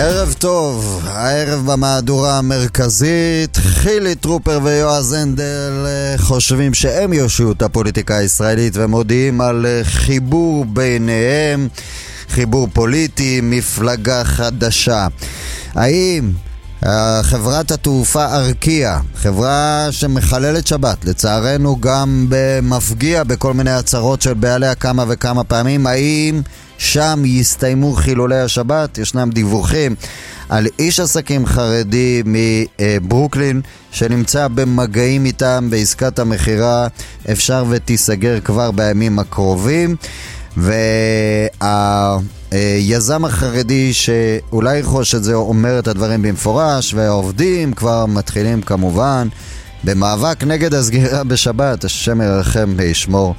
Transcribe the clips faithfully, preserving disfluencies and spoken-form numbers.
ערב טוב, הערב במהדורה המרכזית, חילי טרופר ויועז הנדל חושבים שהם יושיעו את הפוליטיקה הישראלית ומודיעים על חיבור ביניהם, חיבור פוליטי, מפלגה חדשה. האם חברת התעופה ארקיע, חברה שמחללת שבת, לצערנו גם במפגיע בכל מיני הצהרות של בעליה כמה וכמה פעמים, האם שם יסתיימו חילולי השבת? ישנם דיווחים על איש עסקים חרדי מברוקלין שנמצא במגעים איתם בעסקת המחירה, אפשר ותיסגר כבר בימים הקרובים, והיזם החרדי שאולי יחוש את זה אומר את הדברים במפורש, והעובדים כבר מתחילים כמובן במאבק נגד הסגירה בשבת, השם ירחם וישמור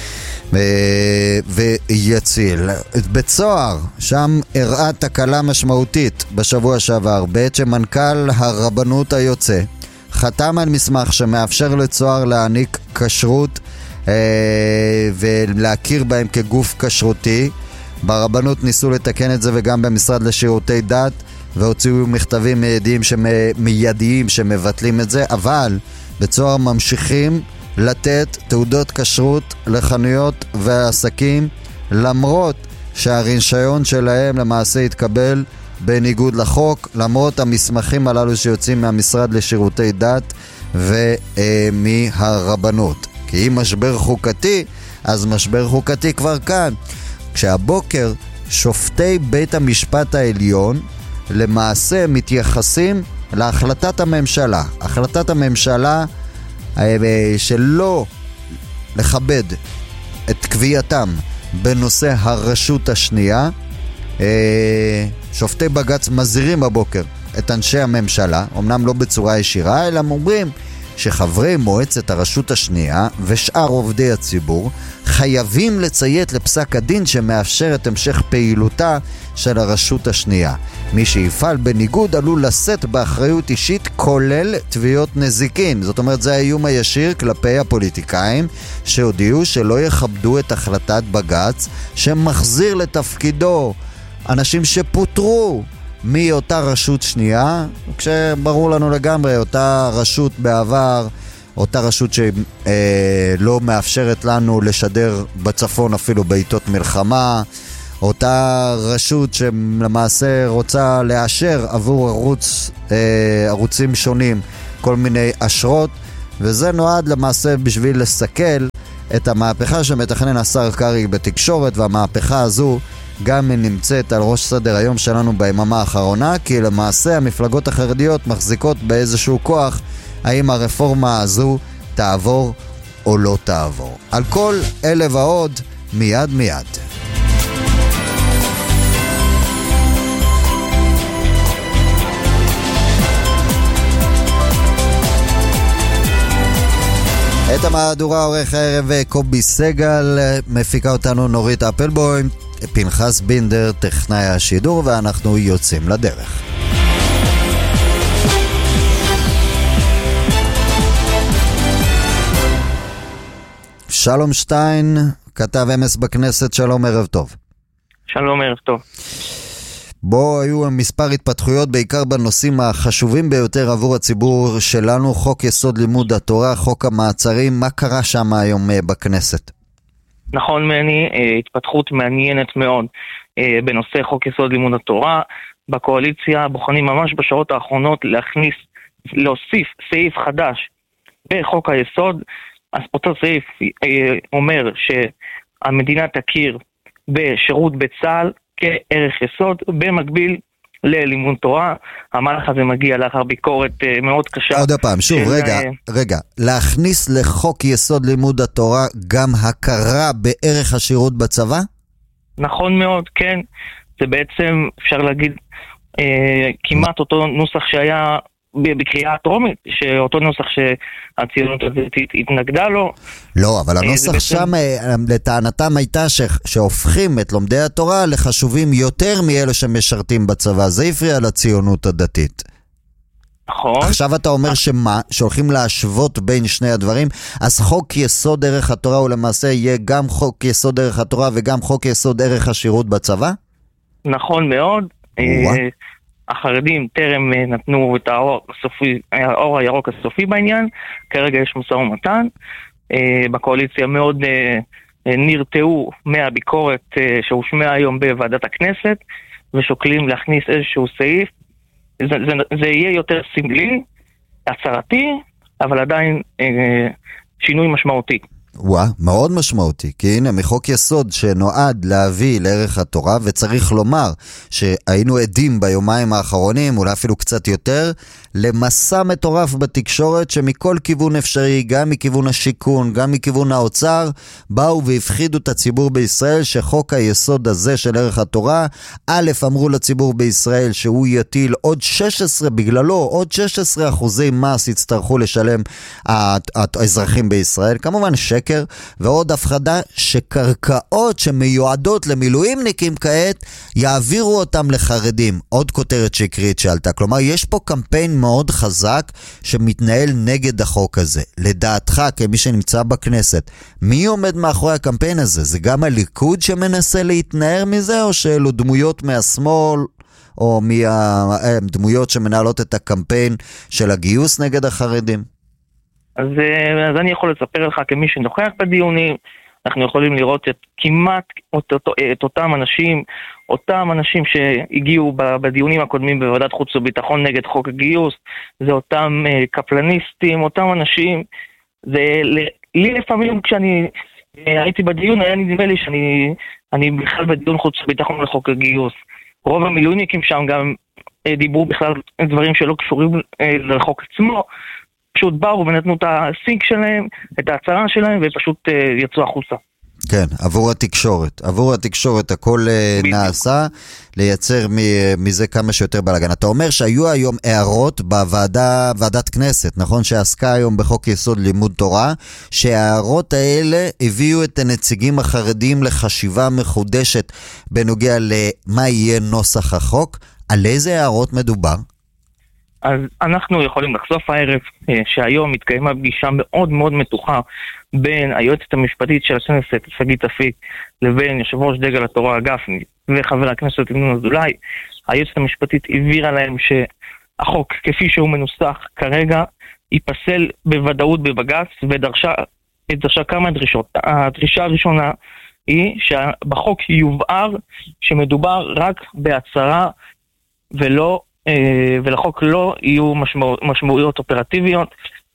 ויציל. בצוהר, שם הראה תקלה משמעותית בשבוע שעבר, בעת שמנכ"ל הרבנות היוצא חתם על מסמך שמאפשר לצוהר להעניק כשרות אה, ולהכיר בהם כגוף כשרותי. ברבנות ניסו לתקן את זה וגם במשרד לשירותי דת, והוציאו מכתבים מיידיים, מיידיים שמבטלים את זה, אבל בצוהר ממשיכים לתת תעודות כשרות לחנויות ועסקים, למרות שהרישיון שלהם למעשה התקבל בניגוד לחוק, למרות המסמכים הללו שיוצאים מהמשרד לשירותי דת ומהרבנות. כי אם משבר חוקתי, אז משבר חוקתי כבר כאן. כשהבוקר שופטי בית המשפט העליון למעשה מתייחסים להחלטת הממשלה. החלטת הממשלה שלא לכבד את קביעתם בנושא הרשות השנייה. שופטי בג"ץ מזהירים בבוקר את אנשי הממשלה, אמנם לא בצורה ישירה, אלא אומרים שחברי מועצת הרשות השנייה ושאר עובדי הציבור חייבים לציית לפסק הדין שמאפשר את המשך פעילותה של הרשות השנייה. מי שיפעל בניגוד עלול לשאת באחריות אישית, כולל תביעות נזיקין. זאת אומרת, זה האיום הישיר כלפי הפוליטיקאים שהודיעו שלא יכבדו את החלטת בג"ץ שמחזיר לתפקידו אנשים שפוטרו מאותה רשות שנייה, כשברור לנו לגמרי, אותה רשות בעבר, אותה רשות שלא מאפשרת לנו לשדר בצפון אפילו בעיתות מלחמה, אותה רשות שלמעשה רוצה לאשר עבור ערוץ, ערוצים שונים כל מיני אשרות, וזה נועד למעשה בשביל לסכל את המהפכה שמתכנן השר קרי בתקשורת, והמהפכה הזו גם נמצאת על ראש סדר היום שלנו ביממה האחרונה, כי למעשה המפלגות החרדיות מחזיקות באיזשהו כוח האם הרפורמה הזו תעבור או לא תעבור. על כל אלה ועוד מיד מיד. את המהדורה עורך הערב קובי סגל, מפיקה אותנו נורית אפלבוים, פנחס בינדר טכנאי השידור, ואנחנו יוצאים לדרך. שלום שטיין, כתב אמס בכנסת, שלום, ערב טוב. שלום, ערב טוב. בו היו מספר התפתחויות בעיקר בנושאים החשובים ביותר עבור הציבור שלנו, חוק יסוד לימוד התורה, חוק המעצרים, מה קרה שם היום בכנסת? נכון, מני, התפתחות מעניינת מאוד בנושא חוק יסוד לימוד התורה. בקואליציה בוחנים ממש בשעות האחרונות להכניס, להוסיף סעיף חדש בחוק היסוד. אז אותו סעיף אומר שהמדינה תכיר בשירות בצה"ל כערך יסוד, במקביל ללימוד תורה. המהלך הזה מגיע לאחר ביקורת מאוד קשה. עוד פעם, שוב, רגע, רגע. להכניס לחוק יסוד לימוד התורה גם הכרה בערך השירות בצבא? נכון מאוד, כן. זה בעצם, אפשר להגיד, אה, כמעט אותו נוסח שהיה בקריאה הטרומית, שאותו נוסח שהציונות הזאת התנגדה לו. לא, אבל הנוסח שם לטענתם הייתה שהופכים את לומדי התורה לחשובים יותר מאלה שמשרתים בצבא. זה הפריע לציונות הדתית. נכון. עכשיו אתה אומר שמה? שהולכים להשוות בין שני הדברים? אז חוק יסוד ערך התורה הוא למעשה יהיה גם חוק יסוד ערך התורה וגם חוק יסוד ערך השירות בצבא? נכון מאוד. החרדים טרם נתנו את האור, הסופי, האור הירוק הסופי בעניין, כרגע יש משא ומתן, בקואליציה מאוד נרתעו מהביקורת שהושמעה היום בוועדת הכנסת, ושוקלים להכניס איזשהו סעיף, זה, זה, זה יהיה יותר סמלי, הצהרתי, אבל עדיין שינוי משמעותי. וואה, מאוד משמעותי, כי הנה מחוק יסוד שנועד להביא לערך התורה, וצריך לומר שהיינו עדים ביומיים האחרונים, אולי אפילו קצת יותר, למסע מטורף בתקשורת שמכל כיוון אפשרי, גם מכיוון השיקון, גם מכיוון האוצר, באו והפחידו את הציבור בישראל שחוק היסוד הזה של ערך התורה, א' אמרו לציבור בישראל שהוא יטיל עוד שש עשרה, בגללו עוד שש עשרה אחוזי מס יצטרכו לשלם האזרחים בישראל, כמובן שקר, ועוד הפחדה שקרקעות שמיועדות למילואימניקים כעת יעבירו אותם לחרדים. עוד כותרת שקרית שעלתה, כלומר יש פה קמפיין מאוד חזק שמתנהל נגד החוק הזה. לדעתך, כמי שנמצא בכנסת, מי עומד מאחורי הקמפיין הזה? זה גם הליכוד שמנסה להתנער מזה, או שאלו דמויות מהשמאל, או מהדמויות שמנהלות את הקמפיין של הגיוס נגד החרדים? אז, אז אני יכול לספר לך כמי שנוכח בדיונים, אנחנו יכולים לראות את כמעט את, את, את אותם אנשים, אותם אנשים שהגיעו בדיונים הקודמים בוועדת חוץ וביטחון נגד חוק הגיוס, זה אותם קפלניסטים, אותם אנשים, זה לי לפעמים כשאני הייתי בדיון, היה נדמה לי שאני אני בכלל בדיון חוץ וביטחון לחוק הגיוס. רוב המילואימניקים שם גם דיברו בכלל דברים שלא קשורים לחוק עצמו, פשוט באו ונתנו את הסינק שלהם, את ההצהרה שלהם, ופשוט uh, יצאו החוצה. כן, עבור התקשורת. עבור התקשורת הכל uh, נעשה, לייצר מזה כמה שיותר בלגן. אתה אומר שהיו היום הערות בוועדה, ועדת כנסת, נכון? שעסקה היום בחוק יסוד לימוד תורה, שההערות האלה הביאו את הנציגים החרדים לחשיבה מחודשת בנוגע למה יהיה נוסח החוק. על איזה הערות מדובר? אז אנחנו יכולים לחשוף הערב שהיום מתקיימה פגישה מאוד מאוד מתוחה בין היועצת המשפטית של הכנסת, שגית אפיק, לבין יושב ראש דגל התורה גפני וחבר הכנסת ינון אזולאי. היועצת המשפטית הבהירה להם שהחוק כפי שהוא מנוסח כרגע ייפסל בוודאות בבג"ץ, ודרשה דרשה כמה דרישות. הדרישה הראשונה היא שבחוק יובהר שמדובר רק בהצהרה ולא ולחוק לא יהיו משמע, משמעויות אופרטיביות.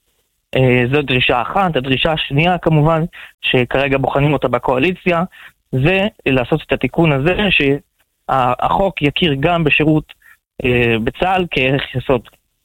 זו דרישה אחת. הדרישה השנייה כמובן שכרגע בוחנים אותה בקואליציה, זה לעשות את התיקון הזה שהחוק יכיר גם בשירות בצה"ל כערך יסוד.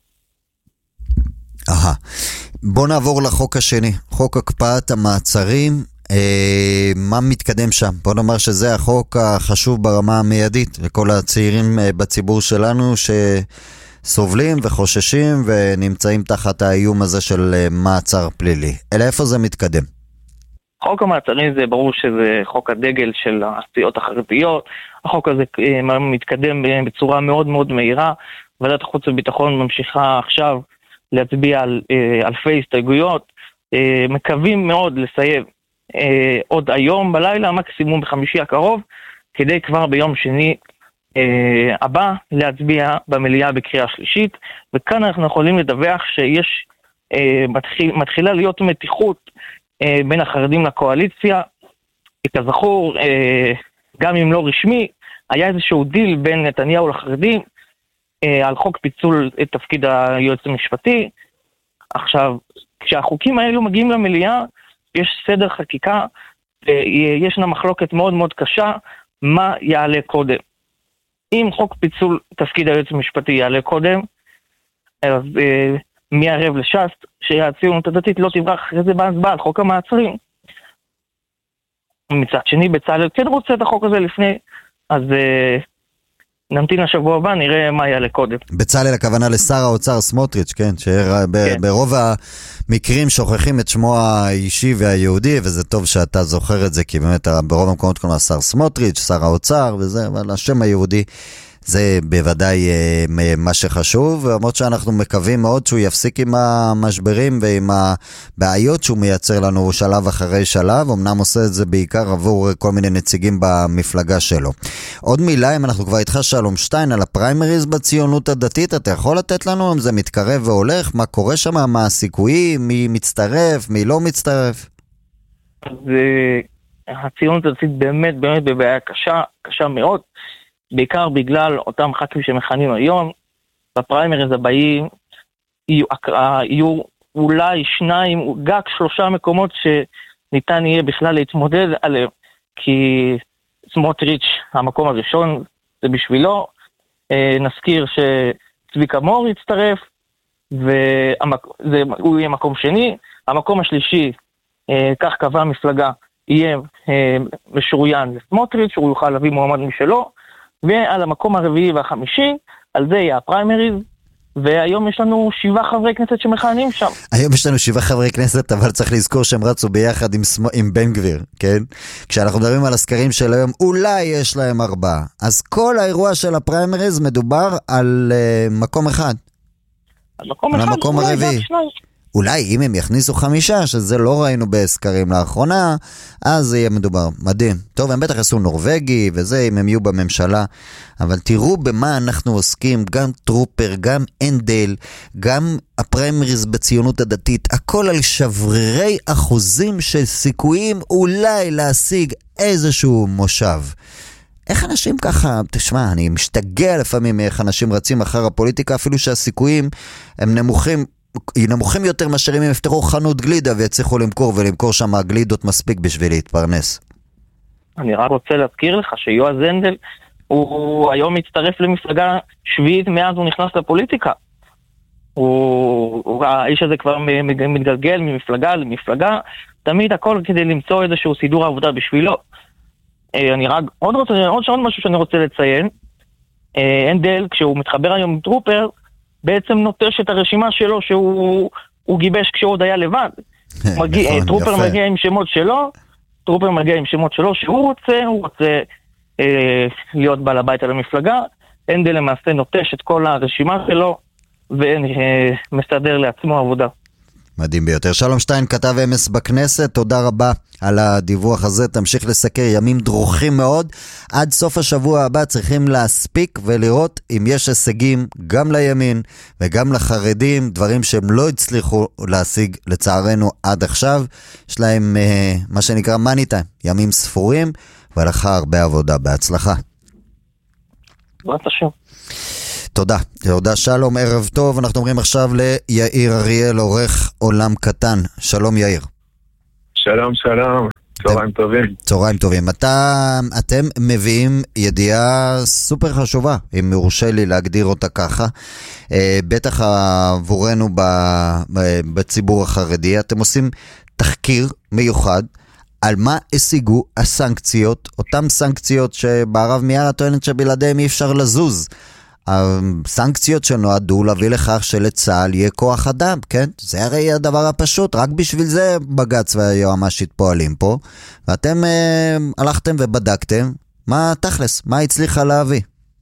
אהה. בוא נעבור לחוק השני, חוק הקפאת המעצרים. מה מתקדם שם? בוא נאמר שזה החוק החשוב ברמה המיידית לכל הצעירים בציבור שלנו שסובלים וחוששים ונמצאים תחת האיום הזה של מעצר פלילי. אלא איפה זה מתקדם? חוק המעצרים זה ברור שזה חוק הדגל של הסיעות החרדיות. החוק הזה מתקדם בצורה מאוד מאוד מהירה. ועדת החוץ וביטחון ממשיכה עכשיו להצביע על אלפי הסתייגויות. מקווים מאוד לסיים אה, עוד היום בלילה, מקסימום בחמישי הקרוב, כדי כבר ביום שני אה, הבא להצביע במליאה בקריאה שלישית. וכאן אנחנו יכולים לדווח שיש אה, מתחיל, מתחילה להיות מתיחות אה, בין החרדים לקואליציה. כזכור, אה, גם אם לא רשמי, היה איזשהו דיל בין נתניהו לחרדים אה, על חוק פיצול את תפקיד היועץ המשפטי. עכשיו, כשהחוקים האלו מגיעים למליאה, יש סדר חקיקה, וישנה מחלוקת מאוד מאוד קשה, מה יעלה קודם. אם חוק פיצול תפקיד היועץ המשפטי יעלה קודם, אז אה, מי ערב לש"ס, שהציונות הדתית לא תברח אחרי זה בהצבעה על חוק המעצרים. מצד שני, בצלאל כן רוצה את החוק הזה לפני, אז אה, נמתין לשבוע הבא, נראה מה יעלה קודם. בצלאל הכוונה לשר האוצר סמוטריץ', כן, שברוב המקרים שוכחים את שמו האישי והיהודי, וזה טוב שאתה זוכר את זה, כי באמת ברוב המקומות קוראים לשר סמוטריץ', שר האוצר וזה, אבל השם היהודי זה בוודאי מה שחשוב, למרות שאנחנו מקווים מאוד שהוא יפסיק עם המשברים ועם הבעיות שהוא מייצר לנו שלב אחרי שלב, אמנם עושה את זה בעיקר עבור כל מיני נציגים במפלגה שלו. עוד מילה, אם אנחנו כבר איתך שלום שטיין, על הפריימריז בציונות הדתית, אתה יכול לתת לנו אם זה מתקרב והולך, מה קורה שם, מה הסיכויים, מי מצטרף, מי לא מצטרף? אז הציונות הדתית באמת באמת בבעיה קשה, קשה מאוד, בעיקר בגלל אותם ח"כים שמכנים היום. בפריימריז הבאים יהיו, יהיו אולי שניים, גג שלושה מקומות שניתן יהיה בכלל להתמודד עליהם, כי סמוטריץ' המקום הראשון זה בשבילו, נזכיר שצביקה מור יצטרף, והוא יהיה מקום שני. המקום השלישי, כך קבע המפלגה, יהיה משוריין לסמוטריץ', שהוא יוכל להביא מועמד משלו, ועל המקום הרביעי והחמישי, על זה יהיה הפריימריז, והיום יש לנו שבעה חברי כנסת שמכהנים שם. היום יש לנו שבעה חברי כנסת, אבל צריך לזכור שהם רצו ביחד עם, עם בן גביר, כן? כשאנחנו מדברים על הסקרים של היום, אולי יש להם ארבעה. אז כל האירוע של הפריימריז מדובר על uh, מקום אחד. על מקום על אחד, המקום הרביעי. אולי אם הם יכניסו חמישה, שזה לא ראינו בסקרים לאחרונה, אז יהיה מדובר. מדהים. טוב, הם בטח עשו נורווגי וזה, אם הם יהיו בממשלה. אבל תראו במה אנחנו עוסקים, גם טרופר, גם אנדל, גם הפריימריז בציונות הדתית, הכל על שברירי אחוזים של סיכויים אולי להשיג איזשהו מושב. איך אנשים ככה, תשמע, אני משתגע לפעמים איך אנשים רצים אחר הפוליטיקה, אפילו שהסיכויים הם נמוכים, נמוכים יותר מאשר אם הם יפתחו חנות גלידה ויצליחו למכור ולמכור שם גלידות מספיק בשביל להתפרנס. אני רק רוצה להזכיר לך שיועז הנדל הוא היום מצטרף למפלגה שביעית מאז הוא נכנס לפוליטיקה. הוא, הוא, האיש הזה כבר מתגלגל ממפלגה למפלגה, תמיד הכל כדי למצוא איזשהו סידור עבודה בשבילו. אני רק עוד רוצה, עוד שעוד משהו שאני רוצה לציין, הנדל כשהוא מתחבר היום עם טרופר, בעצם נוטש את הרשימה שלו שהוא גיבש כשהוא עוד היה לבד. מגיע, טרופר יפה. מגיע עם שמות שלו, טרופר מגיע עם שמות שלו שהוא רוצה, הוא רוצה אה, להיות בעל הבית על המפלגה, הנדל למעשה נוטש את כל הרשימה שלו, ומסדר לעצמו עבודה. מדהים ביותר. שלום שטיין, כתב אמס בכנסת, תודה רבה על הדיווח הזה, תמשיך לסקר, ימים דרוכים מאוד, עד סוף השבוע הבא צריכים להספיק ולראות אם יש הישגים גם לימין וגם לחרדים, דברים שהם לא הצליחו להשיג לצערנו עד עכשיו, יש להם אה, מה שנקרא money time, ימים ספורים, ולך הרבה עבודה, בהצלחה. בעזרת השם. תודה, תודה שלום, ערב טוב. אנחנו אומרים עכשיו ליאיר אריאל, עורך עולם קטן. שלום יאיר. שלום, שלום, צהריים טובים. צהריים טובים. אתה, אתם מביאים ידיעה סופר חשובה, אם מרשה לי להגדיר אותה ככה, בטח עבורנו בציבור החרדי. אתם עושים תחקיר מיוחד על מה השיגו הסנקציות, אותם סנקציות שבערב מיארה טוענת שבלעדיהם אי אפשר לזוז. הסנקציות שנועדו להביא לכך שלצה"ל יהיה כוח אדם, כן? זה הרי הדבר הפשוט, רק בשביל זה בג"ץ והיועמ"שית פועלים פה, ואתם אה, הלכתם ובדקתם, מה תכלס, מה הצליחה להביא?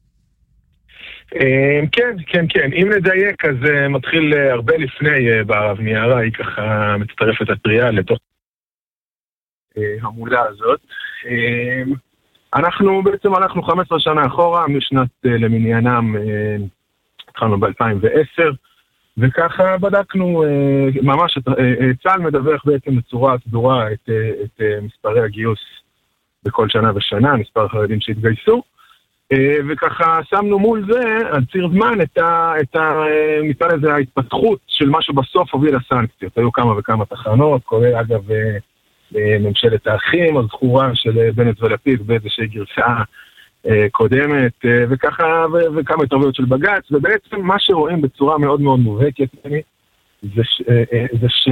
אה, כן, כן, כן, אם נדייק, אז אה, מתחיל אה, הרבה לפני אה, בערב מיארה, היא ככה מצטרפת הטריה לתוך אה, המולה הזאת. אה, אנחנו בעצם הלכנו חמש עשרה שנה אחורה, משנת למניינם התחלנו ב-אלפיים ועשר, וככה בדקנו, ממש צה"ל מדווח בעצם בצורה סדורה את, את מספרי הגיוס בכל שנה ושנה, מספר החרדים שהתגייסו, וככה שמנו מול זה על ציר זמן את, ה, את ה, מצד איזה ההתפתחות של מה שבסוף הוביל לסנקציות. היו כמה וכמה תחנות, כולל אגב ממשלת האחים, הזכורה של בנט ולפיד באיזושהי גרסה אה, קודמת, אה, וככה, ו- וכמה התערבויות של בג"ץ, ובעצם מה שרואים בצורה מאוד מאוד מובהקת, זה, ש- אה, זה ש...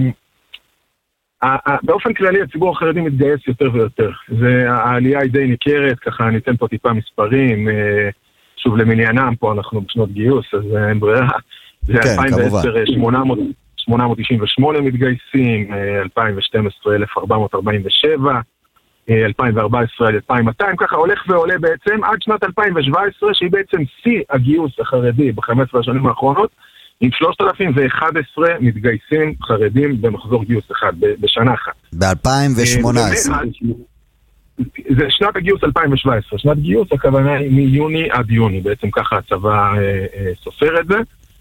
באופן כללי הציבור החרדי מתגייס יותר ויותר. זה, העלייה היא די ניכרת, ככה ניתן פה טיפה מספרים, אה, שוב למניינם, פה אנחנו בשנות גיוס, אז אין ברירה. זה כן, אלפיים ועשר, שמונה מאות שמונה מאות תשעים ושמונה מתגייסים, אלפיים ושתים עשרה אלף ארבע מאות ארבעים ושבע, אלפיים וארבע עשרה עד אלפיים ומאתיים, ככה הולך ועולה בעצם עד שנת אלפיים שבע עשרה, שהיא בעצם שיא הגיוס החרדי ב-חמש עשרה השנים האחרונות, עם שלושת אלפים ואחת עשרה מתגייסים חרדים במחזור גיוס אחד, בשנה אחת. ב-אלפיים ושמונה עשרה. זה שנת הגיוס אלפיים שבע עשרה, שנת גיוס הכוונה היא מיוני עד יוני, בעצם ככה הצבא סופר את זה.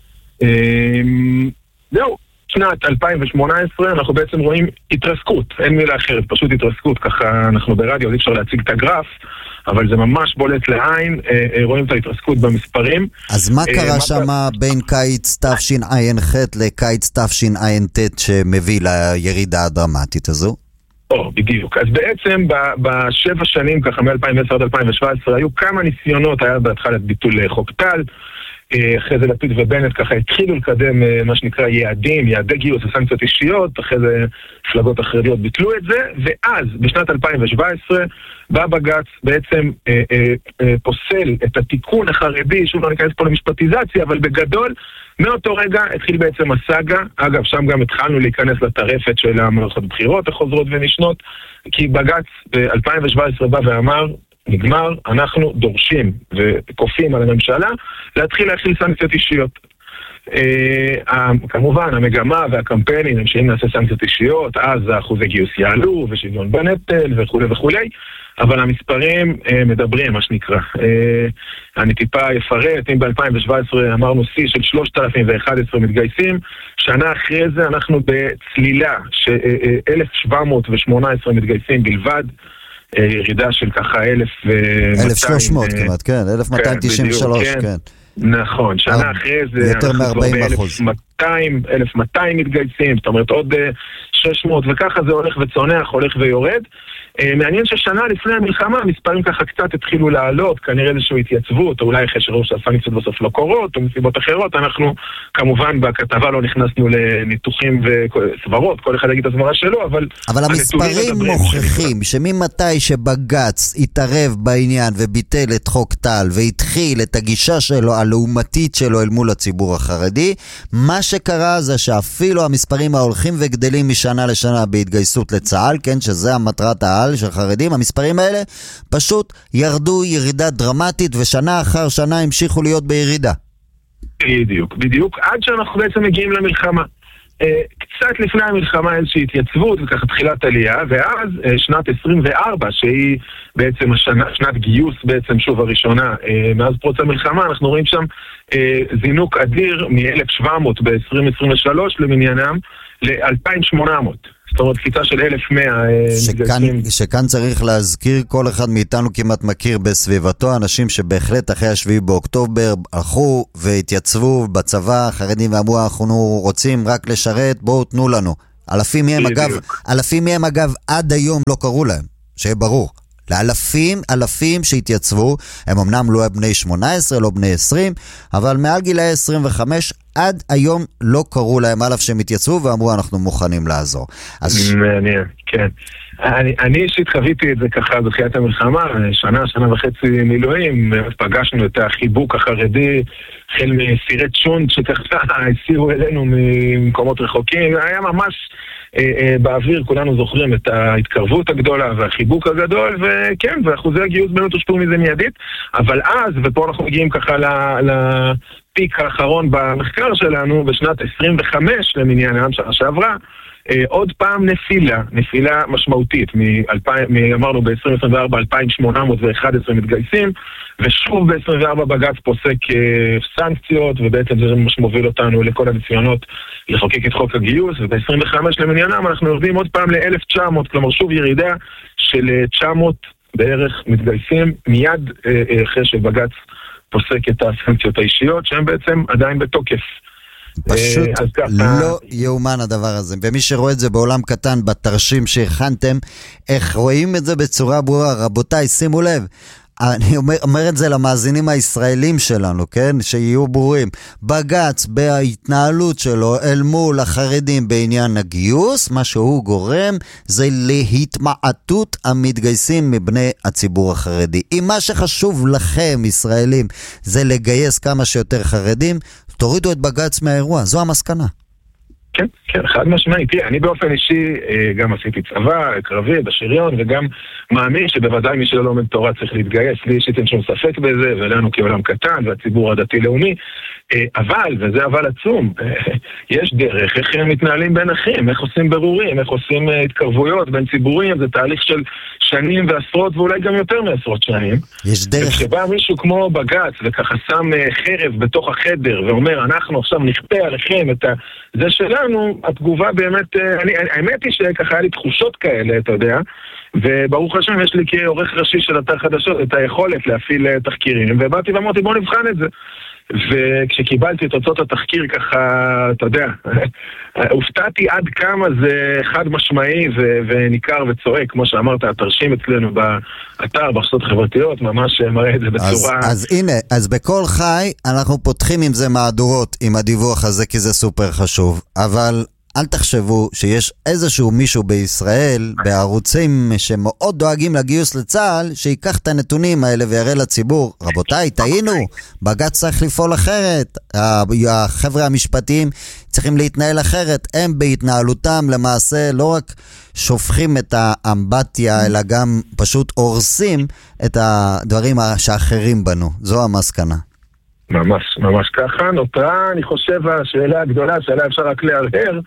זהו, שנת אלפיים שמונה עשרה אנחנו בעצם רואים התרסקות, אין מילה אחרת, פשוט התרסקות, ככה אנחנו ברדיו, אי אפשר להציג את הגרף, אבל זה ממש בולט לעין, רואים את ההתרסקות במספרים. אז מה קרה שם בין קיץ תשע"ח לקיץ תשע"ט שמביא לירידה הדרמטית הזו? או, בדיוק. אז בעצם בשבע שנים, ככה מ-אלפיים ועשר עד אלפיים שבע עשרה, היו כמה ניסיונות, היה בהתחלת ביטול חוק טל, אחרי זה לפיד ובנט ככה התחילו לקדם מה שנקרא יעדים, יעדי גיוס וסנקציות אישיות, אחרי זה מפלגות החרדיות ביטלו את זה, ואז בשנת אלפיים שבע עשרה בא בג"ץ בעצם אה, אה, אה, פוסל את התיקון החרדי, שוב לא ניכנס פה למשפטיזציה, אבל בגדול מאותו רגע התחיל בעצם הסאגה, אגב שם גם התחלנו להיכנס לטרפת של המערכות בחירות החוזרות ונשנות, כי בג"ץ ב-אלפיים שבע עשרה בא ואמר, נגמר, אנחנו דורשים וכופים על הממשלה להתחיל להכיל סנקציות אישיות. אה, כמובן, המגמה והקמפיינים הם שאם נעשה סנקציות אישיות, אז האחוזי גיוס יעלו ושוויון בנטל וכו' וכו', אבל המספרים אה, מדברים, מה שנקרא. אה, אני טיפה אפרט, אם ב-אלפיים שבע עשרה אמרנו שיא של שלושת אלפים ואחת עשרה מתגייסים, שנה אחרי זה אנחנו בצלילה של אה, אלף שבע מאות ושמונה עשרה מתגייסים בלבד, ירידה של ככה אלף אלף ושלוש מאות כמעט, כן, אלף מאתיים תשעים ושלוש, כן. נכון, שנה אחרי זה יותר מ-ארבעים אחוז. אלף מאתיים מתגייסים, זאת אומרת עוד שש מאות, וככה זה הולך וצונח, הולך ויורד. מעניין ששנה לפני המלחמה המספרים ככה קצת התחילו לעלות, כנראה איזושהי התייצבות, או אולי אחרי שראו שהסנקציות בסוף לא קורות, או מסיבות אחרות. אנחנו כמובן בכתבה לא נכנסנו לניתוחים וסברות, כל אחד יגיד את הסברה שלו, אבל... אבל המספרים מוכיחים שממתי שבג"ץ התערב בעניין וביטל את חוק טל, והתחיל את הגישה שלו, הלאומתית שלו אל מול הציבור החרדי, מה שקרה זה שאפילו המספרים ההולכים וגדלים משנה לשנה בהתגייסות לצה"ל, כן, שזה המטרת העל של חרדים, המספרים האלה פשוט ירדו ירידה דרמטית, ושנה אחר שנה המשיכו להיות בירידה. בדיוק, בדיוק, עד שאנחנו בעצם מגיעים למלחמה. קצת לפני המלחמה איזושהי התייצבות וככה תחילת עלייה, ואז שנת עשרים וארבע שהיא בעצם השנה, שנת גיוס בעצם שוב הראשונה מאז פרוץ המלחמה, אנחנו רואים שם זינוק אדיר מ-אלף שבע מאות ב-עשרים עשרים ושלוש למניינם ל-אלפיים ושמונה מאות. זאת אומרת, קפיצה של אלף ומאה שכאן, שכאן צריך להזכיר, כל אחד מאיתנו כמעט מכיר בסביבתו, אנשים שבהחלט אחרי השביעי באוקטובר הלכו והתייצבו בצבא, חרדים ואמרו, אנחנו רוצים רק לשרת, בואו תנו לנו. אלפים מהם אגב, אלפים מהם אגב עד היום לא קראו להם, שיהיה ברור. לאלפים, אלפים שהתייצבו, הם אמנם לא בני שמונה עשרה, לא בני עשרים, אבל מעל גילי עשרים וחמש, עד היום לא קראו להם אלף שהם התייצבו, ואמרו אנחנו מוכנים לעזור. מעניין, כן. אני, אני אישית חוויתי את זה ככה בתחילת המלחמה, שנה, שנה וחצי מילואים, פגשנו את החיבוק החרדי, החל מסירי צ'ונד שככה הסירו אלינו ממקומות רחוקים, היה ממש... באוויר כולנו זוכרים את ההתקרבות הגדולה והחיבוק הגדול, וכן, ואחוזי הגיוס באמת הושפעו מזה מיידית, אבל אז, ופה אנחנו מגיעים ככה לפיק האחרון במחקר שלנו, בשנת עשרים וחמש למניינם שנה שעברה, עוד פעם נפילה, נפילה משמעותית, אמרנו ב-עשרים עשרים וארבע אלפיים שמונה מאות ואחת עשרה מתגייסים, ושוב ב-עשרים וארבע בג"ץ פוסק סנקציות, ובעצם זה ממש מוביל אותנו לכל הניסיונות לחוקק את חוק הגיוס, וב-עשרים וחמש למניינם אנחנו יורדים עוד פעם ל-אלף ותשע מאות, כלומר שוב ירידה של תשע מאות בערך מתגייסים, מיד אחרי שבג"ץ פוסק את הסנקציות האישיות, שהן בעצם עדיין בתוקף. פשוט לא יאומן הדבר הזה. ומי שרואה את זה בעולם קטן בתרשים שהכנתם, איך רואים את זה בצורה ברורה? רבותיי, שימו לב, אני אומר, אומר את זה למאזינים הישראלים שלנו, כן? שיהיו ברורים. בג"ץ בהתנהלות שלו אל מול החרדים בעניין הגיוס, מה שהוא גורם זה להתמעטות המתגייסים מבני הציבור החרדי. אם מה שחשוב לכם, ישראלים, זה לגייס כמה שיותר חרדים, תורידו את בג"ץ מהאירוע, זו המסקנה. כן, כן, חד משמעית. תראה, אני באופן אישי גם עשיתי צבא, קרבי, בשריון, וגם מאמין שבוודאי מי שלא לומד תורה צריך להתגייס, לי אישית אין שום ספק בזה, ולנו כעולם קטן, והציבור הדתי-לאומי, אבל, וזה אבל עצום, יש דרך, איך הם מתנהלים בין אחים, איך עושים ברורים, איך עושים התקרבויות בין ציבורים, זה תהליך של שנים ועשרות, ואולי גם יותר מעשרות שנים. יש דרך. וכשבא מישהו כמו בג"ץ, וככה שם חרב בתוך החדר, ואומר, אנחנו עכשיו נכפה עליכם את ה... זה שלנו, התגובה באמת, אני, האמת היא שככה היה לי תחושות כאלה, אתה יודע, וברוך השם יש לי כעורך ראשי של אתר חדשות את היכולת להפעיל תחקירים, ובאתי ואמרתי בוא נבחן את זה. וכשקיבלתי את תוצאות התחקיר ככה, אתה יודע, הופתעתי עד כמה זה חד משמעי ו- וניכר וצועק, כמו שאמרת, התרשים אצלנו באתר, ברשתות חברתיות, ממש מראה את זה בצורה... אז, אז הנה, אז בכל חי אנחנו פותחים עם זה מהדורות, עם הדיווח הזה, כי זה סופר חשוב, אבל... אל תחשבו שיש איזשהו מישהו בישראל, בערוצים שמאוד דואגים לגיוס לצה"ל, שיקח את הנתונים האלה ויראה לציבור. רבותיי, טעינו, בג"ץ צריך לפעול אחרת. החבר'ה המשפטיים צריכים להתנהל אחרת. הם בהתנהלותם למעשה לא רק שופכים את האמבטיה, אלא גם פשוט הורסים את הדברים שאחרים בנו. זו המסקנה. ממש, ממש ככה. נותרה, אני חושב, השאלה הגדולה, שאלה אפשר רק להרהר,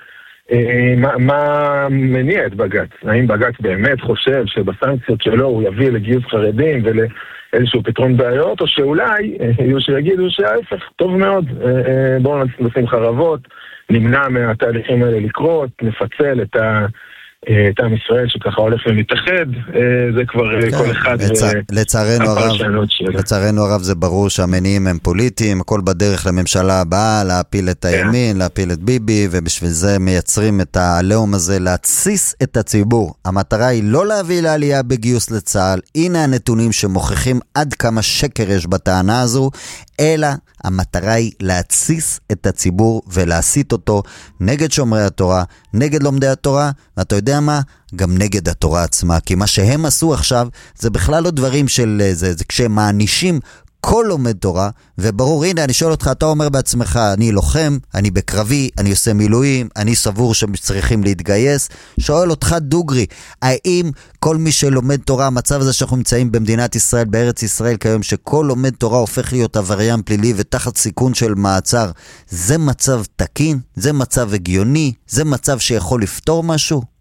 מה, מה מניע את בג"ץ? האם בג"ץ באמת חושב שבסנקציות שלו הוא יביא לגיוס חרדים ולאיזשהו פתרון בעיות, או שאולי יהיו שיגידו שההפך, טוב מאוד, בואו נשים חרבות, נמנע מהתהליכים האלה לקרות, נפצל את ה... את עם ישראל שככה הולך ומתאחד, זה כבר כל אחד לצערנו הרב, לצערנו הרב זה ברור שהמניעים הם פוליטיים, הכל בדרך לממשלה הבאה, להפיל את הימין, להפיל את ביבי, ובשביל זה מייצרים את הלאום הזה, להתסיס את הציבור. המטרה היא לא להביא לעלייה בגיוס לצה"ל, הנה הנתונים שמוכיחים עד כמה שקר יש בטענה הזו, אלא המטרה היא להתסיס את הציבור ולהסית אותו נגד שומרי התורה, נגד לומדי התורה, ואתה יודע מה? גם נגד התורה עצמה, כי מה שהם עשו עכשיו זה בכלל לא דברים של זה, זה כשהם מענישים כל לומד תורה, וברור, הנה אני שואל אותך, אתה אומר בעצמך, אני לוחם, אני בקרבי, אני עושה מילואים, אני סבור שצריכים להתגייס, שואל אותך דוגרי, האם כל מי שלומד תורה, המצב הזה שאנחנו נמצאים במדינת ישראל, בארץ ישראל כיום, שכל לומד תורה הופך להיות עבריין פלילי ותחת סיכון של מעצר, זה מצב תקין? זה מצב הגיוני? זה מצב שיכול לפתור משהו?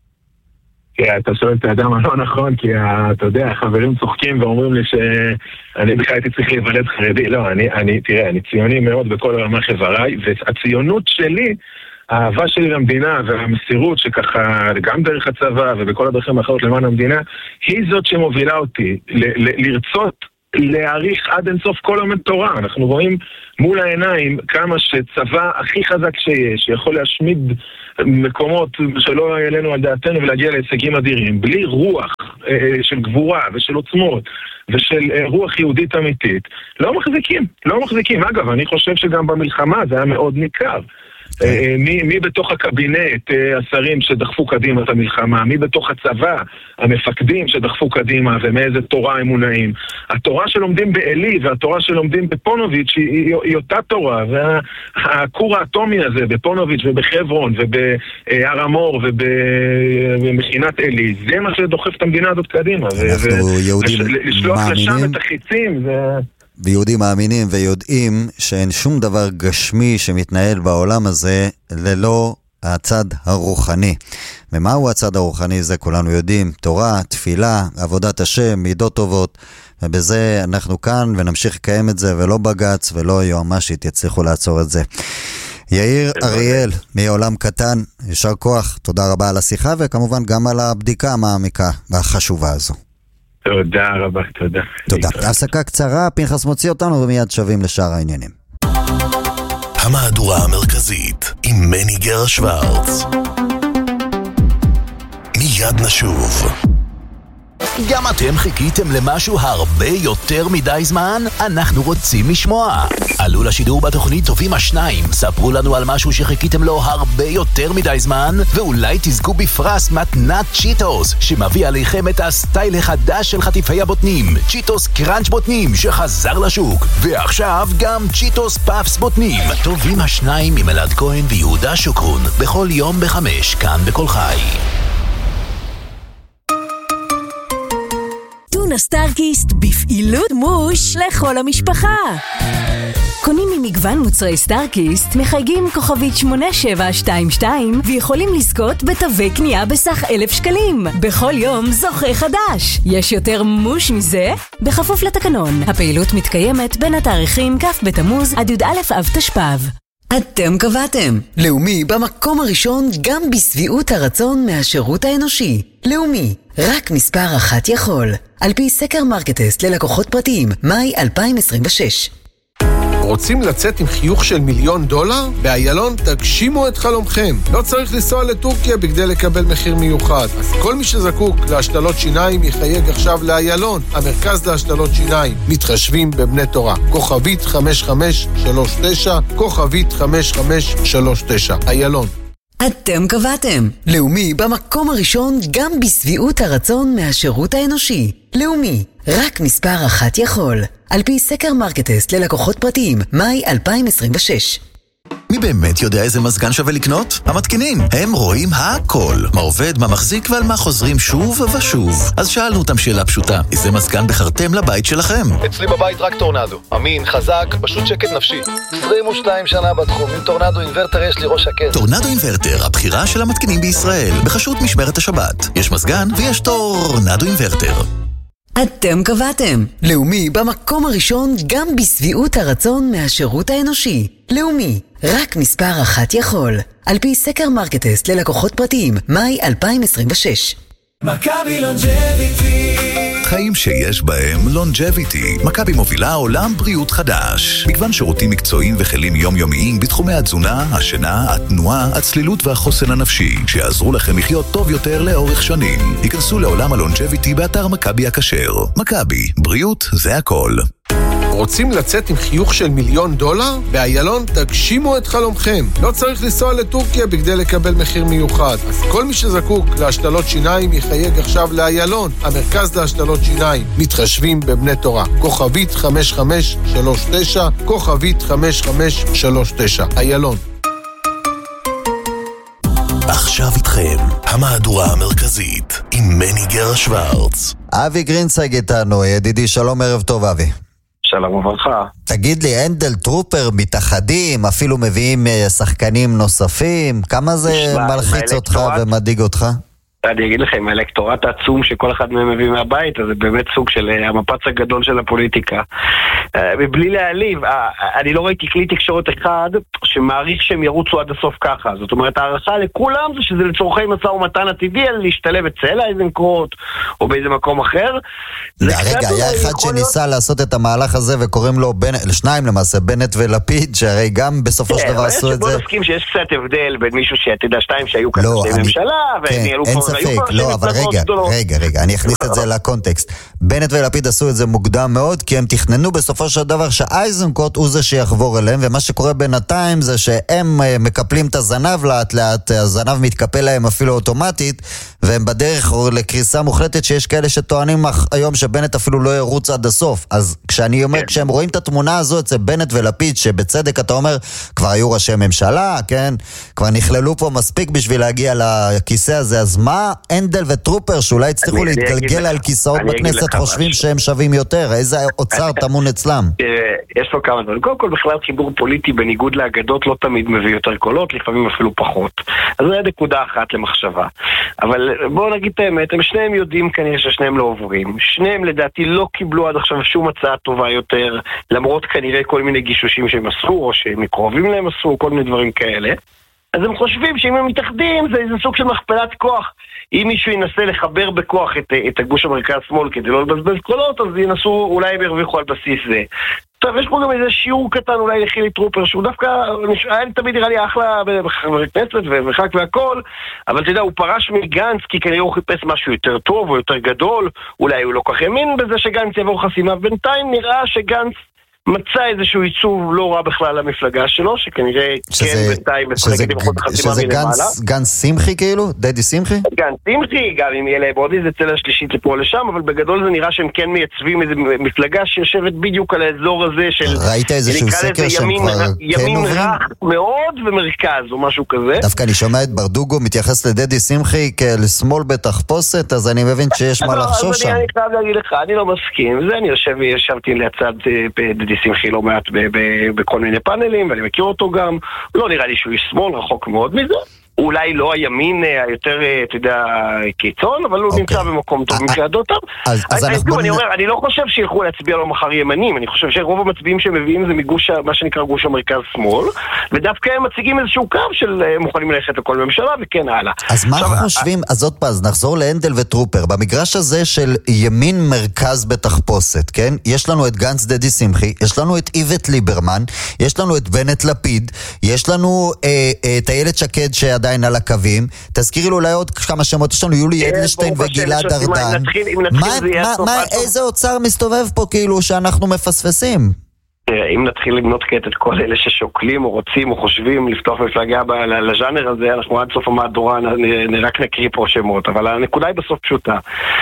אתה שואל את האדם הלא נכון, כי אתה יודע, חברים צוחקים ואומרים לי שאני בכלל הייתי צריך להיוולד חרדי. לא, אני, אני, תראה, אני ציוני מאוד בכל רמ"ח איבריי, והציונות שלי, האהבה שלי למדינה והמסירות שככה, גם דרך הצבא ובכל הדרכים האחרות למען המדינה, היא זאת שמובילה אותי ל- ל- לרצות להעריך עד אינסוף כל לומד תורה. אנחנו רואים מול העיניים כמה שצבא הכי חזק שיש, שיכול להשמיד מקומות שלא יעלינו על דעתנו ולהגיע להישגים אדירים, בלי רוח אה, של גבורה ושל עוצמות ושל אה, רוח יהודית אמיתית, לא מחזיקים, לא מחזיקים. אגב, אני חושב שגם במלחמה זה היה מאוד ניכר. מי, מי בתוך הקבינט, השרים שדחפו קדימה את המלחמה, מי בתוך הצבא, המפקדים שדחפו קדימה ומאיזה תורה הם מונעים. התורה שלומדים באלי והתורה שלומדים בפונוביץ' היא, היא אותה תורה, והכור האטומי הזה בפונוביץ' ובחברון ובהר המור ובמכינת אלי, זה מה שדוחף את המדינה הזאת קדימה. אנחנו יהודים לשלוח לשם את החיצים זה... ויהודים מאמינים ויודעים שאין שום דבר גשמי שמתנהל בעולם הזה ללא הצד הרוחני. ומהו הצד הרוחני? זה כולנו יודעים, תורה, תפילה, עבודת השם, מידות טובות, ובזה אנחנו כאן ונמשיך לקיים את זה, ולא בג"ץ ולא יועמ"שית יצליחו לעצור את זה. יאיר אריאל מעולם קטן, ישר כוח, תודה רבה על השיחה, וכמובן גם על הבדיקה המעמיקה והחשובה הזו. תודה רבה, תודה. תודה. הפסקה קצרה, פנחס מוציא אותנו ומיד שווים לשאר העניינים. המהדורה המרכזית עם מני גר שוורץ. מיד נשוב. גם אתם חיכיתם למשהו הרבה יותר מדי זמן? אנחנו רוצים לשמוע. עלו לשידור בתוכנית טובים השניים, ספרו לנו על משהו שחיכיתם לו הרבה יותר מדי זמן, ואולי תזכו בפרס מתנת צ'יטוס, שמביא עליכם את הסטייל החדש של חטיפי הבוטנים, צ'יטוס קראנץ' בוטנים שחזר לשוק, ועכשיו גם צ'יטוס פאפס בוטנים. טובים השניים עם אלעד כהן ויהודה שוקרון, בכל יום בחמש, כאן בכל חי. טונה סטארקיסט בפעילות מוש לכל המשפחה. קונים ממגוון מוצרי סטארקיסט, מחייגים כוכבית שמונה שבע שתיים שתיים ויכולים לזכות בתווי קנייה בסך אלף שקלים. בכל יום זוכה חדש. יש יותר מוש מזה? בכפוף לתקנון. הפעילות מתקיימת בין התאריכים כ' בתמוז עד י"א אב תשפ"ב. אתם קבעתם. לאומי במקום הראשון גם בסביעות הרצון מהשירות האנושי. לאומי, רק מספר אחת יכול. על פי סקר מרקטסט ללקוחות פרטיים, מאי אלפיים עשרים ושש. רוצים לצאת עם חיוך של מיליון דולר? באיילון תגשימו את חלומכם. לא צריך לנסוע לטורקיה בכדי לקבל מחיר מיוחד. אז כל מי שזקוק להשתלות שיניים יחייג עכשיו לאיילון, המרכז להשתלות שיניים. מתחשבים בבני תורה. כוכבית חמש חמש שלוש תשע, כוכבית חמש חמש שלוש תשע. איילון. אתם קבעתם. לאומי במקום הראשון גם בסביעות הרצון מהשירות האנושי. לאומי, רק מספר אחת יכול. על פי סקר מרקטסט ללקוחות פרטיים, מאי אלפיים עשרים ושש. מי באמת יודע איזה מזגן שווה לקנות? המתקינים. הם רואים הכל. מה עובד, מה מחזיק ועל מה חוזרים שוב ושוב. אז שאלנו אותם שאלה פשוטה. איזה מזגן בחרתם לבית שלכם? אצלי בבית רק טורנדו. אמין, חזק, פשוט שקט נפשי. עשרים ושתיים שנה בתחום. עם טורנדו אינברטר יש לי ראש שקט. טורנדו אינברטר, הבחירה של המתקינים בישראל. בחשות משמרת השבת. יש מזגן ויש טורנדו אינברטר. אתם קבעתם. לאומי במקום הראשון גם בסביעות הרצון מהשירות האנושי. לאומי, רק מספר אחת יכול. על פי סקר מרקטסט ללקוחות פרטיים, מאי אלפיים עשרים ושש. מכבי לונג'ביטי, חיים שיש בהם לונג'ביטי. מכבי מובילה עולם בריאות חדש. מגוון שירותים מקצועיים וכלים יומיומיים בתחומי התזונה, השינה, התנועה, הצלילות והחוסן הנפשי, שיעזרו לכם לחיות טוב יותר לאורך שנים. היכנסו לעולם הלונג'ביטי באתר מכבי הכשר. מכבי, בריאות זה הכל. רוצים לצאת עם חיוך של מיליון דולר? באיילון תגשימו את חלומכם. לא צריך לנסוע לטורקיה בכדי לקבל מחיר מיוחד. אז כל מי שזקוק להשתלות שיניים יחייג עכשיו לאיילון, המרכז להשתלות שיניים. מתחשבים בבני תורה. כוכבית חמש חמש שלוש תשע, כוכבית חמש חמש שלוש תשע. איילון. עכשיו איתכם, המהדורה המרכזית, עם מני גר שוורץ. אבי גרינצייג איתנו, ידידי, שלום, ערב טוב אבי. שלום וברכה. תגיד לי, הנדל טרופר מתאחדים, אפילו מביאים שחקנים נוספים, כמה זה מלחיץ אותך ומדאיג אותך? אני אגיד לכם, האלקטורט העצום שכל אחד מהם מביא מהבית, אז זה באמת סוג של המפץ הגדול של הפוליטיקה. ובלי להעליב, אני לא ראיתי כלי תקשורת אחד שמעריך שהם ירוצו עד הסוף ככה. זאת אומרת, הערכה לכולם זה שזה לצורכי משא ומתן עתידי, על להשתלב אצל איזנקרוט או באיזה מקום אחר. רגע, היה אחד שניסה לעשות את המהלך הזה וקוראים לו, שניים למעשה, בנט ולפיד, שהרי גם בסופו של דבר עשו את זה. בוא נסכים שיש קצת הבדל בין מישהו שתדע שתיים שהיו כאן בממשלה, אין ספק, לא, אבל רגע, רגע, רגע, אני אכניס את זה לקונטקסט. בנט ולפיד עשו את זה מוקדם מאוד, כי הם תכננו בסופו של דבר שאייזנקוט הוא זה שיחבור אליהם, ומה שקורה בינתיים זה שהם מקפלים את הזנב לאט לאט, הזנב מתקפל להם אפילו אוטומטית, והם בדרך לקריסה מוחלטת, שיש כאלה שטוענים היום שבנט אפילו לא ירוץ עד הסוף. אז כשאני אומר, כשהם רואים את התמונה הזו אצל בנט ולפיד, שבצדק אתה אומר, כבר היו ראשי ממשלה, כן? כבר נכללו פה מספיק בשביל להגיע לכיסא הזה, אז מה הנדל וטרופר שאולי הצליחו להתגלגל על כיסאות בכנסת חושבים שהם שווים יותר? איזה אוצר תמון אצלם? יש לו כמה דברים. קודם כל, בכלל חיבור פוליטי בניגוד לאגדות לא תמיד מביא יותר קולות, לפעמים אפילו פחות. אז זו נקודה אחת למחשבה. אבל בואו נגיד את האמת, הם שניהם יודעים כנראה ששניהם לא עוברים. שניהם לדעתי לא קיבלו עד עכשיו שום הצעה טובה יותר, למרות כנראה כל מיני גישושים שהם עשו, או שמקרובים להם עשו, כל מיני דברים כאלה. אז הם חושבים שאם הם מתאחדים זה איזה סוג של מכפלת כוח. אם מישהו ינסה לחבר בכוח את, את הגוש המרכז שמאל כדי לא לבזבז קולות, אז ינסו, אולי הם ירוויחו על בסיס זה. טוב, יש פה גם איזה שיעור קטן אולי לחילי טרופר, שהוא דווקא, היה תמיד נראה לי אחלה בחבר כנסת וחק והכל, אבל אתה יודע, הוא פרש מגנץ, כי כנראה הוא חיפש משהו יותר טוב או יותר גדול, אולי הוא לא כך האמין בזה שגנץ יעבור חסימה, בינתיים נראה שגנץ מצא איזשהו עיצוב לא רע בכלל למפלגה שלו, שכנראה כן בינתיים משחקת עם חוד חסימה מלמעלה. שזה גנץ שמחי כאילו? דדי שמחי? גנץ שמחי, גם אם יהיה להם עוד איזה צלע שלישית לפה או לשם, אבל בגדול זה נראה שהם כן מייצבים איזו מפלגה שיושבת בדיוק על האזור הזה של... ראית איזשהו סקר שהם כבר כן ימין רך מאוד ומרכז או משהו כזה. דווקא אני שומע את ברדוגו מתייחס לדדי שמחי כשמאל בתחפושת, אז אני מבין שיש מה לחשוש שם. אני חייב להגיד לך, אני לא מסכים. זה אני ישבתי לצד דדי שמחי לא מעט בכל מיני פאנלים, ואני מכיר אותו גם. לא נראה לי שהוא שמאל, רחוק מאוד מזה. אולי לא הימין היותר, אתה יודע, קיצון, אבל הוא נמצא במקום טוב מבחינתו. אני אומר, אני לא חושב שילכו להצביע לו מחר ימנים, אני חושב שרוב המצביעים שמביאים זה מגוש, מה שנקרא גוש המרכז שמאל, ודווקא הם מציגים איזשהו קו של מוכנים ללכת לכל ממשלה, וכן הלאה. אז מה חושבים, אז עוד פעם, נחזור להנדל וטרופר, במגרש הזה של ימין מרכז בתחפושת, כן? יש לנו את גנץ דדי שמחי, יש לנו את איווט ליברמן, יש לנו את בנט לפיד, יש לנו את איילת שקד שעדיין על הקווים, תזכירי לו אולי עוד כמה שמות, יש לנו יולי אדלשטיין וגלעד ארדן. איזה אוצר מסתובב פה כאילו שאנחנו מפספסים? אם נתחיל למנות כעת את כל אלה ששוקלים או רוצים או חושבים לפתוח מפלגה לז'אנר הזה, אנחנו עד סוף המהדורה רק נקריא פה שמות, אבל הנקודה היא בסוף פשוטה.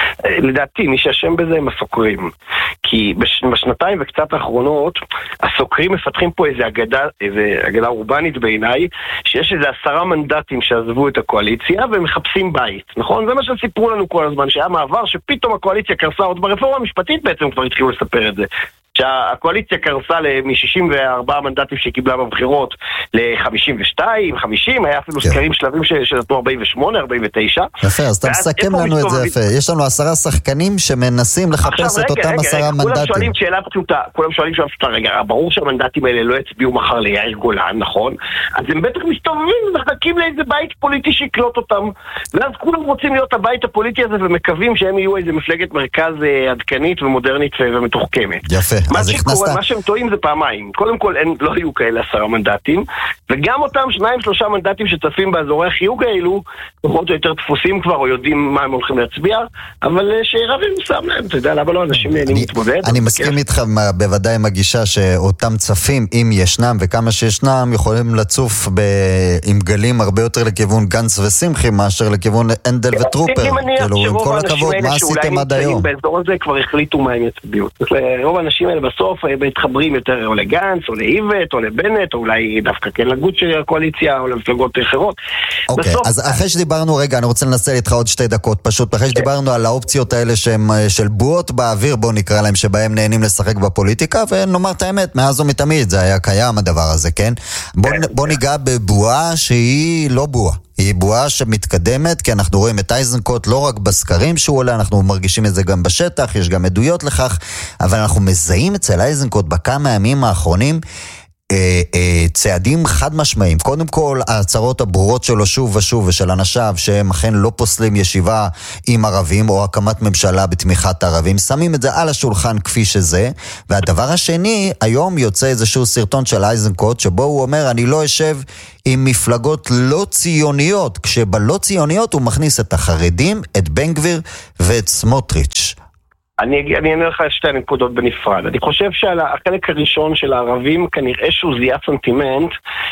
לדעתי, מי שהשם בזה הם הסוקרים. כי בשנתיים וקצת האחרונות, הסוקרים מפתחים פה איזו אגדה, איזו אגדה אורבנית בעיניי, שיש איזה עשרה מנדטים שעזבו את הקואליציה ומחפשים בית, נכון? זה מה שסיפרו לנו כל הזמן, שהיה מעבר שפתאום הקואליציה קרסה, עוד ברפורמה המשפטית בעצם כבר התחילו לספר את זה. שהקואליציה קרסה מ-שישים וארבעה מנדטים שקיבלה בבחירות ל-חמישים ושתיים, חמישים, היה אפילו סקרים שלבים שנתנו ארבעים ושמונה, ארבעים ותשע. יפה, אז אתה מסכם לנו את זה יפה. יש לנו עשרה שחקנים שמנסים לחפש את אותם עשרה מנדטים. כולם שואלים שאלה פשוטה, כולם שואלים שאלה פשוטה, רגע, ברור שהמנדטים האלה לא יצביעו מחר ליאיר גולן, נכון? אז הם בטח מסתובבים ומחכים לאיזה בית פוליטי שיקלוט אותם, ואז כולם רוצים להיות הבית הפוליטי הזה ומקווים שהם יהיו איזה מפלגת מרכז עדכנית ומודרנית ומתוחכמת. יפה. מה שקורה, מה שהם טועים זה פעמיים. קודם כל, אין, לא היו כאלה עשרה מנדטים, וגם אותם שניים, שלושה מנדטים שצפים באזורי החיוג האלו, פחות או יותר דפוסים כבר, או יודעים מה הם הולכים להצביע, אבל שרבים שם להם, אתה יודע, למה לא אנשים נהנים להתמודד? אני מסכים איתך בוודאי עם הגישה שאותם צפים, אם ישנם וכמה שישנם, יכולים לצוף עם גלים הרבה יותר לכיוון גנץ ושמחי, מאשר לכיוון הנדל וטרופר. כאילו, עם כל הכבוד, מה עשיתם עד היום? באזור הזה כבר החליטו מה הם יצביעו. רוב האנשים האלה בסוף מתחברים יותר או לגנץ, או לאיווט, או לבנט, או אולי דווקא כן לגוש של הקואליציה, או למפלגות אחרות. אוקיי, אז אחרי שדיברנו, רגע, אני רוצה לנסה איתך עוד שתי דקות, פשוט אחרי שדיברנו על האופציות האלה שהם של בועות באוויר, בוא נקרא להם, שבהם נהנים לשחק בפוליטיקה, ונאמר את האמת, מאז ומתמיד, זה היה קיים הדבר הזה, כן? בוא ניגע בבועה שהיא לא בועה. היא בועה שמתקדמת, כי אנחנו רואים את אייזנקוט לא רק בסקרים שהוא עולה, אנחנו מרגישים את זה גם בשטח, יש גם עדויות לכך, אבל אנחנו מזהים אצל אייזנקוט בכמה הימים האחרונים אה, אה, צעדים חד משמעיים. קודם כל, ההצהרות הברורות שלו שוב ושוב ושל אנשיו, שהם אכן לא פוסלים ישיבה עם ערבים או הקמת ממשלה בתמיכת ערבים, שמים את זה על השולחן כפי שזה. והדבר השני, היום יוצא איזשהו סרטון של אייזנקוט, שבו הוא אומר, אני לא אשב עם מפלגות לא ציוניות, כשבלא ציוניות הוא מכניס את החרדים, את בן גביר ואת סמוטריץ'. אני, אני אענה לך שתי נקודות בנפרד. אני חושב שעל החלק הראשון של הערבים כנראה שהוא זיהה סנטימנט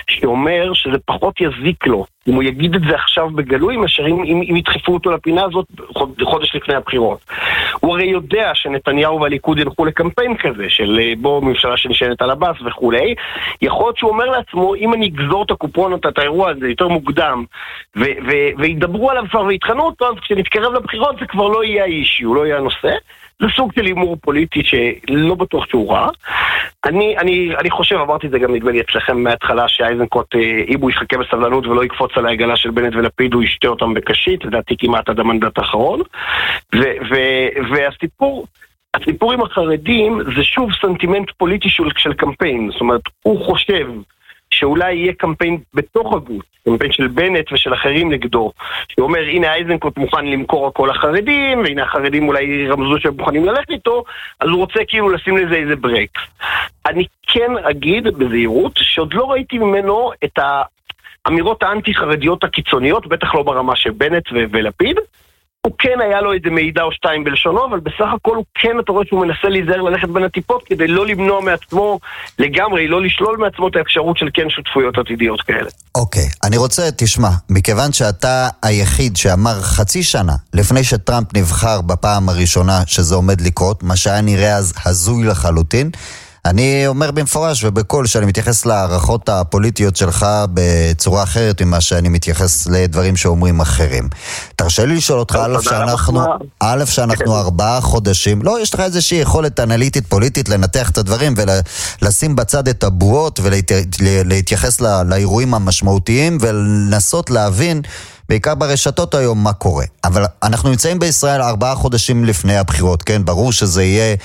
שאומר שזה פחות יזיק לו אם הוא יגיד את זה עכשיו בגלוי, מאשר אם, אם, אם ידחפו אותו לפינה הזאת חודש לפני הבחירות. הוא הרי יודע שנתניהו והליכוד ילכו לקמפיין כזה, של בוא ממשלה שנשענת על הבאס וכולי. יכול להיות שהוא אומר לעצמו, אם אני אגזור את הקופונות, את האירוע הזה יותר מוקדם, ו- ו- וידברו עליו כבר ויתחנו אותו, אז כשנתקרב לבחירות זה כבר לא יהיה האישי, הוא לא יהיה הנושא. זה סוג של אימור פוליטי שלא בטוח שהוא רע. אני, אני, אני חושב, אמרתי את זה גם נדמה לי אצלכם מההתחלה, שהאייזנקוט, אם הוא יחכה בסבלנות ולא יקפוץ על העגלה של בנט ולפיד, הוא ישתה אותם בקשית, לדעתי כמעט עד המנדט האחרון. ו- ו- והסיפור, הסיפור עם החרדים זה שוב סנטימנט פוליטי של, של קמפיין. זאת אומרת, הוא חושב שאולי יהיה קמפיין בתוך הגוש, קמפיין של בנט ושל אחרים נגדו, שאומר הנה איזנקוט מוכן למכור הכל לחרדים, והנה החרדים אולי רמזו שהם מוכנים ללכת איתו, אז הוא רוצה כאילו לשים לזה איזה ברקס. אני כן אגיד בזהירות שעוד לא ראיתי ממנו את האמירות האנטי-חרדיות הקיצוניות, בטח לא ברמה של בנט ו- ולפיד. הוא כן היה לו איזה מידע או שתיים בלשונו, אבל בסך הכל הוא כן, אתה רואה שהוא מנסה להיזהר ללכת בין הטיפות, כדי לא למנוע מעצמו לגמרי, לא לשלול מעצמו את האפשרות של כן שותפויות עתידיות כאלה. אוקיי, אני רוצה, תשמע, מכיוון שאתה היחיד שאמר חצי שנה, לפני שטראמפ נבחר בפעם הראשונה שזה עומד לקרות, מה שהיה נראה אז הזוי לחלוטין, אני אומר במפורש ובכל שאני מתייחס לערכות הפוליטיות שלך בצורה אחרת ממה שאני מתייחס לדברים שאומרים אחרים. תרשה לי לשאול אותך, א' שאנחנו, א' שאנחנו ארבעה חודשים, לא, יש לך איזושהי יכולת אנליטית פוליטית לנתח את הדברים ולשים בצד את הבועות ולהתייחס לאירועים המשמעותיים ולנסות להבין בעיקר ברשתות היום מה קורה. אבל אנחנו נמצאים בישראל ארבעה חודשים לפני הבחירות, כן? ברור שזה יהיה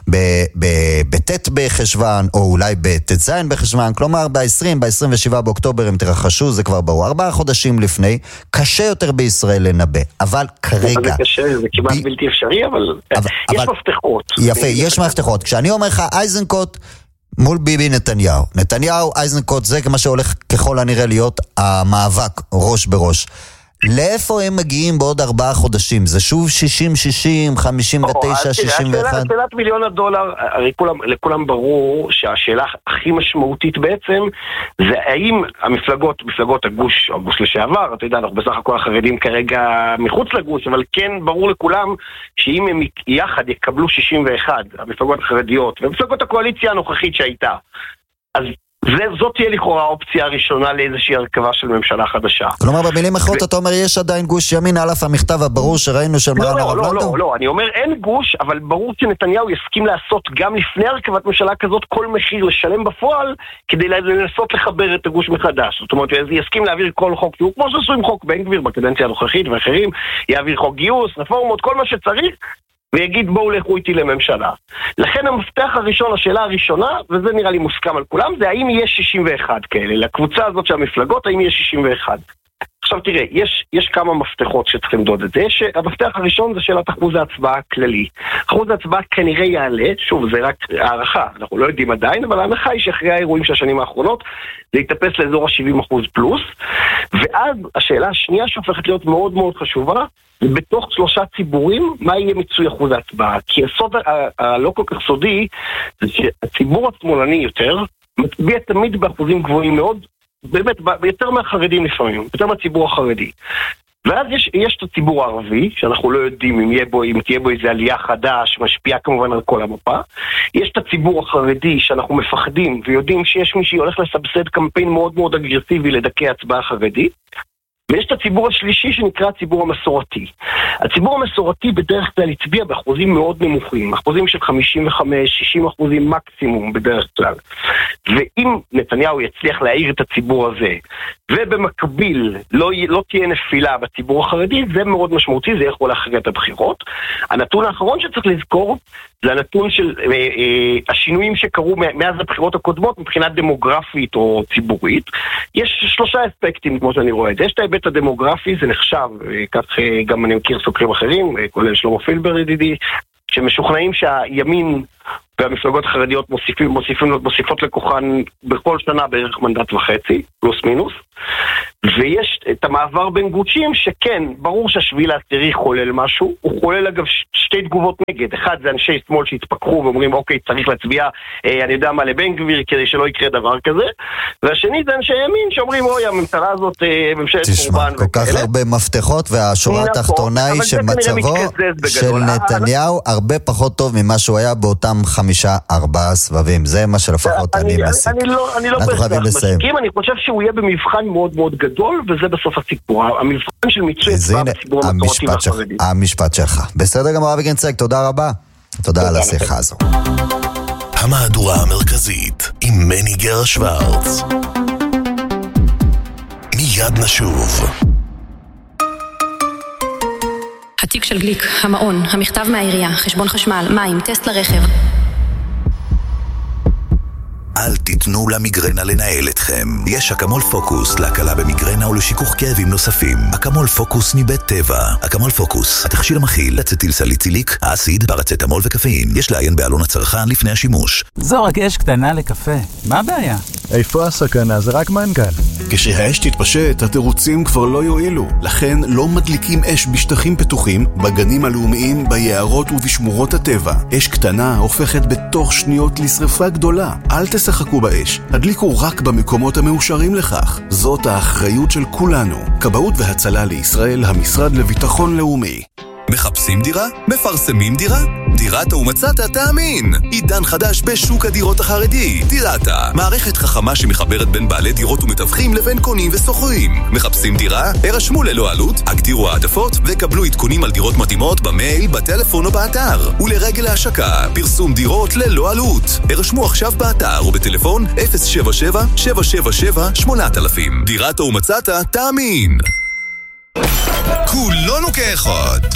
בט' בחשוון, או אולי בט"ז בחשוון, כלומר ב-עשרים, ב-עשרים ושבעה באוקטובר הם תרחשו, זה כבר ברור. ארבעה חודשים לפני, קשה יותר בישראל לנבא. אבל כרגע... זה קשה, זה כמעט בלתי אפשרי, אבל יש מפתחות. יפה, יש מפתחות. כשאני אומר לך, איזנקוט מול ביבי נתניהו. נתניהו, איזנקוט, זה מה שהולך ככל הנראה להיות המאבק ראש בראש. לאיפה הם מגיעים בעוד ארבעה חודשים? זה שוב שישים שישים, חמישים ותשע, שישים ואחת? שאלת מיליון הדולר, הרי כולם, לכולם ברור שהשאלה הכי משמעותית בעצם, זה האם המפלגות, מפלגות הגוש, הגוש לשעבר, אתה יודע, אנחנו בסך הכל החרדים כרגע מחוץ לגוש, אבל כן ברור לכולם שאם הם יחד יקבלו שישים ואחת, המפלגות החרדיות, ומפלגות הקואליציה הנוכחית שהייתה, אז זאת תהיה לכאורה האופציה הראשונה לאיזושהי הרכבה של ממשלה חדשה. כלומר, במילים אחרות אתה אומר, יש עדיין גוש ימין על אף המכתב הברור שראינו של מרן הרב לנדאו? לא, לא, לא, אני אומר, אין גוש, אבל ברור שנתניהו יסכים לעשות גם לפני הרכבת ממשלה כזאת כל מחיר לשלם בפועל, כדי לנסות לחבר את הגוש מחדש. זאת אומרת, יסכים להעביר כל חוק, כמו שעשו עם חוק בן גביר בקדנציה הנוכחית ואחרים, יעביר חוק גיוס, רפורמות, כל מה שצריך, ויגיד בואו לכו איתי לממשלה. לכן המפתח הראשון, השאלה הראשונה, וזה נראה לי מוסכם על כולם, זה האם יהיה שישים ואחת כאלה, לקבוצה הזאת של המפלגות, האם יהיה שישים ואחת. עכשיו תראה, יש, יש כמה מפתחות שצריכים למדוד את זה. יש, המפתח הראשון זה שאלת אחוז ההצבעה הכללי. אחוז ההצבעה כנראה יעלה, שוב זה רק הערכה, אנחנו לא יודעים עדיין, אבל ההנחה היא שאחרי האירועים של השנים האחרונות, זה יתאפס לאזור ה-שבעים אחוז פלוס, ואז השאלה השנייה שהופכת להיות מאוד מאוד חשובה, בתוך שלושה ציבורים, מה יהיה מיצוי אחוז ההצבעה? כי הסוד הלא כל כך סודי, זה שהציבור השמאלני יותר, מצביע תמיד באחוזים גבוהים מאוד, באמת, יותר מהחרדים לפעמים, יותר מהציבור החרדי. ואז יש, יש את הציבור הערבי, שאנחנו לא יודעים אם, יהיה בו, אם תהיה בו איזו עלייה חדש, משפיעה כמובן על כל המפה. יש את הציבור החרדי שאנחנו מפחדים ויודעים שיש מי שהולך לסבסד קמפיין מאוד מאוד אגרסיבי לדכא הצבעה חרדית. ויש את הציבור השלישי שנקרא הציבור המסורתי. הציבור המסורתי בדרך כלל הצביע באחוזים מאוד נמוכים, אחוזים של חמישים וחמש שישים אחוזים מקסימום בדרך כלל. ואם נתניהו יצליח להעיר את הציבור הזה, ובמקביל לא, לא תהיה נפילה בציבור החרדי, זה מאוד משמעותי, זה יכול להכריע את הבחירות. הנתון האחרון שצריך לזכור, זה הנתון של אה, אה, השינויים שקרו מאז הבחירות הקודמות מבחינה דמוגרפית או ציבורית. יש שלושה אספקטים כמו שאני רואה את זה. יש את ההיבט הדמוגרפי, זה נחשב, כך גם אני מכיר סוקרים אחרים, כולל שלמה פילבר ידידי, שמשוכנעים שהימין והמפלגות החרדיות מוסיפים, מוסיפים, מוסיפות לכוחן בכל שנה בערך מנדט וחצי, פלוס מינוס. ויש את המעבר בין גושים שכן, ברור שהשביל העשירי חולל משהו, הוא חולל אגב שתי תגובות נגד. אחד זה אנשי שמאל שהתפקחו ואומרים אוקיי, צריך להצביע, אה, אני יודע מה, לבן גביר כדי שלא יקרה דבר כזה. והשני זה אנשי ימין שאומרים אוי, הממשלה הזאת אה, ממשלת קורבן. תשמע, כל כך הרבה מפתחות והשורה התחתונה היא שמצבו של נתניהו הרבה פחות טוב ממה שהוא היה באותם חמישה, ארבעה סבבים. זה מה שלפחות אני מסיק. אני לא, אני לא בהכרח מסכים, אני חושב שהוא יהיה במבחן מאוד מאוד גדול, וזה בסוף הסיפור. המבחן של מיצוי הצבעה בציבור המסורתי והחרדי. המשפט שלך. בסדר גמור, אבי גנצג, תודה רבה. תודה על השיחה הזו. המהדורה המרכזית עם מני גר שוורץ. מיד נשוב. התיק של גליק, המעון, המכתב מהעירייה, חשבון חשמל, מים, טסט לרכב. אל תיתנו למיגרנה לנהל אתכם. יש אקמול פוקוס להקלה במיגרנה ולשיכוך כאבים נוספים. אקמול פוקוס מבית טבע. אקמול פוקוס, התכשיר המכיל אצטיל סליציליק, האסיד, פרצטמול וקפאין. יש לעיין בעלון הצרכן לפני השימוש. זו רק אש קטנה לקפה. מה הבעיה? איפה הסכנה? זה רק מנגל. כשהאש תתפשט, התירוצים כבר לא יועילו. לכן לא מדליקים אש בשטחים פתוחים, בגנים הלאומיים, ביערות ובשמורות הטבע. אש קטנה הופכת בתוך שניות לשריפה גדולה. אל תשחקו באש. הדליקו רק במקומות המאושרים לכך. זאת האחריות של כולנו. כבאות והצלה לישראל, המשרד לביטחון לאומי. מחפשים דירה? מפרסמים דירה? דירתה ומצאת תאמין. עידן חדש בשוק הדירות החרדי. דירתה, מערכת חכמה שמחברת בין בעלי דירות ומתווכים לבין קונים וסוחרים. מחפשים דירה? הרשמו ללא עלות, הגדירו העדפות וקבלו עדכונים על דירות מתאימות במייל, בטלפון או באתר. ולרגל ההשקה, פרסום דירות ללא עלות. הרשמו עכשיו באתר או בטלפון אפס שבע שבע שבע שבע שבע שמונה אלפים. דירתה ומצאת תאמין. כולנו כאחד.